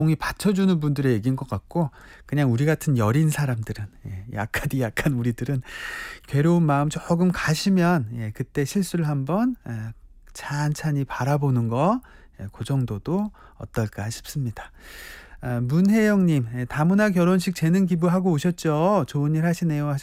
공이 받쳐주는 분들의 얘기인 것 같고, 그냥 우리 같은 여린 사람들은, 약하디 약한 우리들은 괴로운 마음 조금 가시면, 그때 실수를 한번 찬찬히 바라보는 거, 그 정도도 어떨까 싶습니다. 문혜영님, 다문화 결혼식 재능 기부하고 오셨죠? 좋은 일 하시네요.